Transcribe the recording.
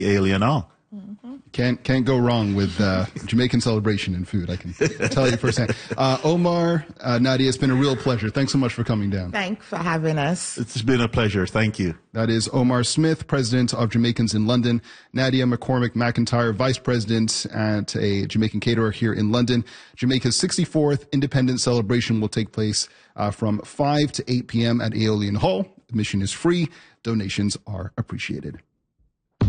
Alien Hall. Can't go wrong with Jamaican celebration and food. I can tell you firsthand. Omar, Nadia, it's been a real pleasure. Thanks so much for coming down. Thanks for having us. It's been a pleasure. Thank you. That is Omar Smith, president of Jamaicans in London. Nadia McCormick McIntyre, vice president at a Jamaican caterer here in London. Jamaica's 64th Independence Celebration will take place from 5 to 8 p.m. at Aeolian Hall. Admission is free. Donations are appreciated.